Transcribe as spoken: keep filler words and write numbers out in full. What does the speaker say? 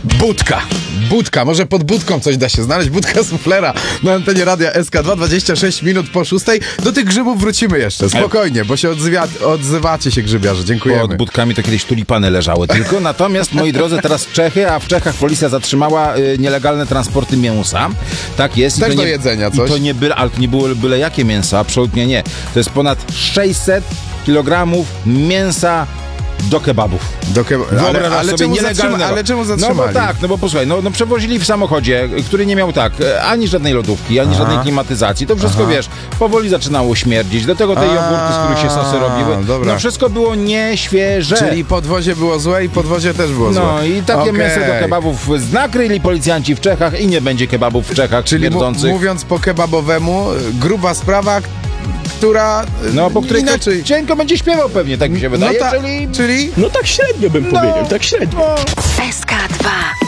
Budka. Budka. Może pod budką coś da się znaleźć. Budka suflera na antenie Radia S K dwa, dwadzieścia sześć minut po szóstej. Do tych grzybów wrócimy jeszcze. Spokojnie, bo się odzywia, odzywacie się, grzybiarze. Dziękujemy. Pod budkami to kiedyś tulipany leżały tylko. Natomiast, moi drodzy, teraz Czechy, a w Czechach policja zatrzymała y, nielegalne transporty mięsa. Tak jest. Też I to do nie, jedzenia coś? I to nie byle, ale to nie było byle jakie mięso. Absolutnie nie. To jest ponad sześćset kilogramów mięsa do kebabów. Do keba- ale, Wyobrażasz ale, sobie czemu nielegalnego. zatrzyma- ale czemu No zatrzymali? bo tak, no bo posłuchaj, no, no przewozili w samochodzie, który nie miał tak, ani żadnej lodówki, ani Aha. żadnej klimatyzacji. To wszystko, Aha. wiesz, powoli zaczynało śmierdzić. Do tego te A, jogurty, z których się sosy robiły. dobra. No wszystko było nieświeże. Czyli podwozie było złe i podwozie też było złe. No i takie Okej. mięso do kebabów nakryli policjanci w Czechach i nie będzie kebabów w Czechach Czyli mu- śmierdzących. mówiąc po kebabowemu, gruba sprawa, która No, po której inaczej. cienko będzie śpiewał pewnie, tak mi się wydaje, no ta, czyli... czyli... No tak średnio bym powiedział, tak średnio. No. S K dwa.